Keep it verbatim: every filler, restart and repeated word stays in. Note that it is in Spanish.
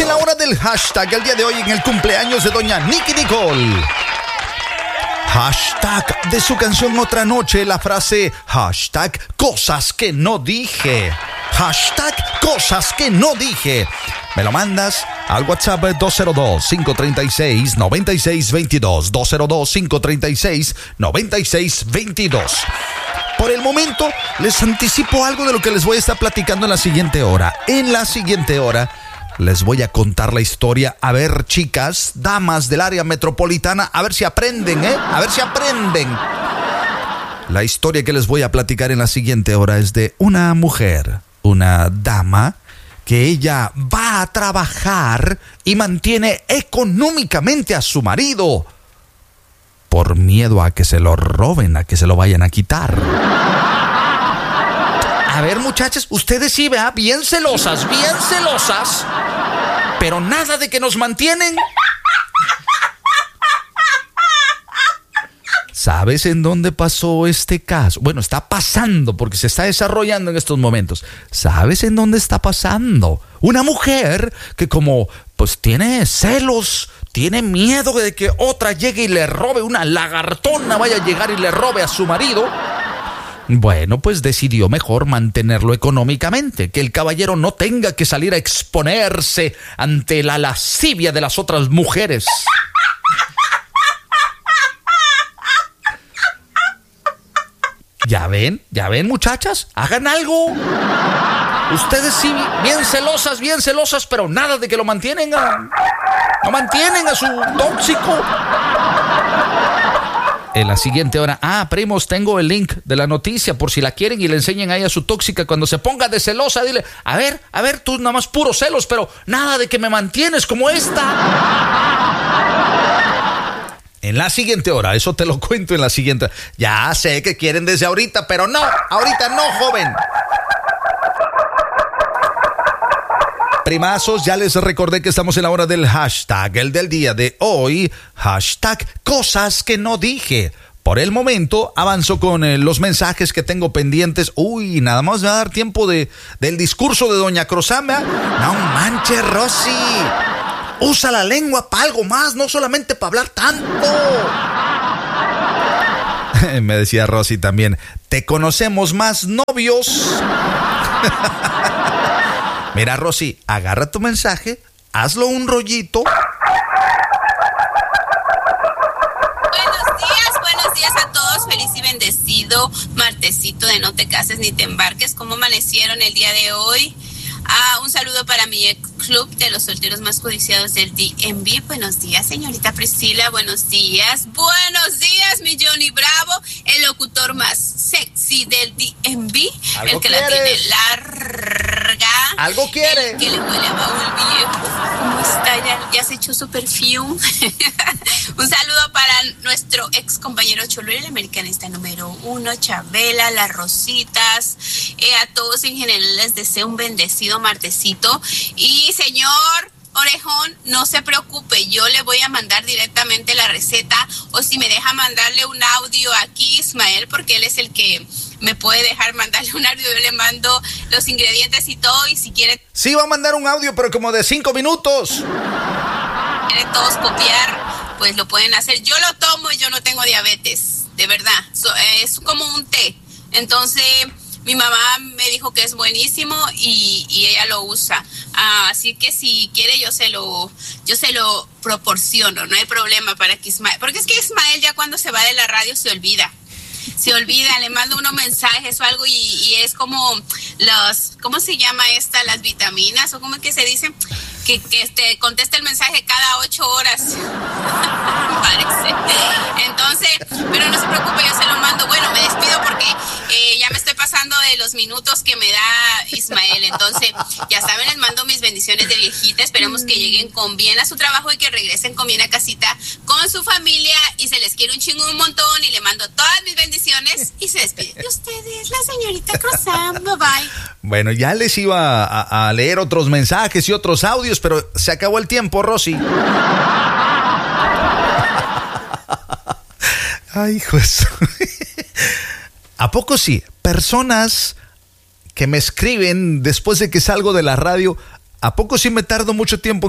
la hora del hashtag el día de hoy en el cumpleaños de doña Nicky Nicole. Hashtag de su canción Otra Noche, la frase hashtag cosas que no dije. Hashtag cosas que no dije. Me lo mandas al WhatsApp dos cero dos, cinco tres seis, nueve seis dos dos. dos cero dos, cinco tres seis, nueve seis dos dos. Por el momento, les anticipo algo de lo que les voy a estar platicando en la siguiente hora. En la siguiente hora, les voy a contar la historia. A ver, chicas, damas del área metropolitana, a ver si aprenden, ¿eh? A ver si aprenden. La historia que les voy a platicar en la siguiente hora es de una mujer, una dama, que ella va a trabajar y mantiene económicamente a su marido por miedo a que se lo roben, a que se lo vayan a quitar. A ver, muchachas, ustedes sí, ¿verdad? Bien celosas, bien celosas, pero nada de que nos mantienen. ¿Sabes en dónde pasó este caso? Bueno, está pasando porque se está desarrollando en estos momentos. ¿Sabes en dónde está pasando? Una mujer que como pues tiene celos, tiene miedo de que otra llegue y le robe, una lagartona vaya a llegar y le robe a su marido. Bueno, pues decidió mejor mantenerlo económicamente, que el caballero no tenga que salir a exponerse ante la lascivia de las otras mujeres. ¿Ya ven? ¿Ya ven, muchachas? ¡Hagan algo! Ustedes sí, bien celosas, bien celosas, pero nada de que lo mantienen a... No mantienen a su tóxico. En la siguiente hora, ah, primos, tengo el link de la noticia por si la quieren y le enseñen ahí a su tóxica cuando se ponga de celosa. Dile, a ver, a ver, tú nada más puros celos, pero nada de que me mantienes como esta. En la siguiente hora, eso te lo cuento en la siguiente. Ya sé que quieren desde ahorita, pero no, ahorita no, joven. Primazos, ya les recordé que estamos en la hora del hashtag, el del día de hoy, hashtag cosas que no dije. Por el momento, avanzo con eh, los mensajes que tengo pendientes. Uy, nada más me va a dar tiempo de, del discurso de doña Crosama. No manches, Rosy. Usa la lengua para algo más, no solamente para hablar tanto. Me decía Rosy también, te conocemos más novios. Mira, Rosy, agarra tu mensaje, hazlo un rollito. Buenos días, buenos días a todos. Feliz y bendecido martesito de No Te Cases Ni Te Embarques. ¿Cómo amanecieron el día de hoy? Ah, un saludo para mi ex club de los solteros más codiciados del D M V. Buenos días, señorita Priscila. Buenos días. Buenos días, mi Johnny Bravo, el locutor más sexy del D M V. El que quieres? La tiene larga. ¿Algo quiere? El que le huele a baúl viejo. ¿Cómo está? Ya, ya se echó su perfume. Un saludo para nuestro ex compañero Cholo, el americanista número uno, Chabela, las Rositas. Eh, a todos en general les deseo un bendecido martesito. Y señor Orejón, no se preocupe, yo le voy a mandar directamente la receta, o si me deja mandarle un audio aquí, Ismael, porque él es el que me puede dejar mandarle un audio, yo le mando los ingredientes y todo, y si quiere... Sí, va a mandar un audio, pero como de cinco minutos. Quieren todos copiar, pues lo pueden hacer. Yo lo tomo y yo no tengo diabetes, de verdad, so, es como un té, entonces... Mi mamá me dijo que es buenísimo y, y ella lo usa. Ah, así que si quiere yo se lo yo se lo proporciono, no hay problema para que Ismael, porque es que Ismael ya cuando se va de la radio se olvida. Se olvida, le mando unos mensajes o algo y, y es como los, ¿cómo se llama esta? Las vitaminas o cómo es que se dice, que, que este, contesta el mensaje cada ocho horas. Parece. Entonces, pero no se preocupe, yo se lo mando. Bueno, me despido porque eh, ya me estoy pasando de los minutos que me da Ismael. Entonces, ya saben, les mando mis bendiciones de viejita. Esperemos que lleguen con bien a su trabajo y que regresen con bien a casita con su familia. Y se les quiere un chingo un montón y le mando todas mis bendiciones. Y se despide de ustedes, la señorita Cruzán. Bye bye. Bueno, ya les iba a, a leer otros mensajes y otros audios, pero se acabó el tiempo, Rosy. Ay, hijo de su... ¿A poco sí? Personas que me escriben después de que salgo de la radio, ¿a poco sí me tardo mucho tiempo en